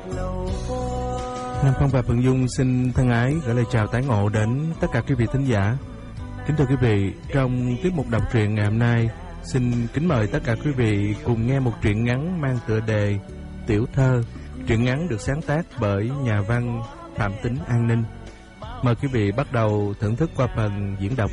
Nam Phong và Phượng Dung xin thân ái gửi lời chào tái ngộ đến tất cả quý vị thính giả. Kính thưa quý vị, trong tiết mục đọc truyện ngày hôm nay, xin kính mời tất cả quý vị cùng nghe một truyện ngắn mang tựa đề Tiểu Thơ. Truyện ngắn được sáng tác bởi nhà văn Phạm Tính An Ninh. Mời quý vị bắt đầu thưởng thức qua phần diễn đọc